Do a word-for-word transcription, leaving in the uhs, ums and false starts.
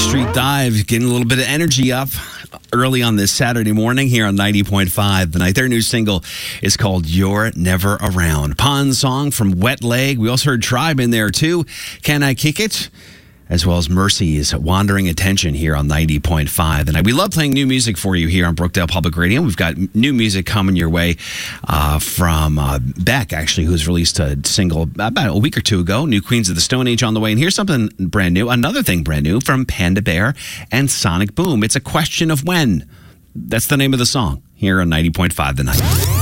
Street Dive, getting a little bit of energy up early on this Saturday morning here on ninety point five The Night. Their new single is called You're Never Around. Pond song from Wet Leg. We also heard Tribe in there too. Can I Kick It? As well as Mercy's Wandering Attention here on ninety point five The Night. We love playing new music for you here on Brookdale Public Radio. We've got new music coming your way uh, from uh, Beck, actually, who's released a single about a week or two ago. New Queens of the Stone Age on the way. And here's something brand new, another thing brand new from Panda Bear and Sonic Boom. It's A Question of When. That's the name of the song here on ninety point five The Night.